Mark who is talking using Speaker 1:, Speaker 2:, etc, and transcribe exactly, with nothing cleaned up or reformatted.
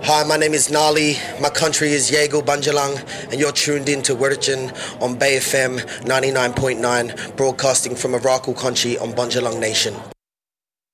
Speaker 1: Hi, my name is Nali. My country is Yego Bunjalung, and you're tuned in to Wirrajin on Bay F M ninety-nine point nine, broadcasting from Araku Country on Bunjalung Nation.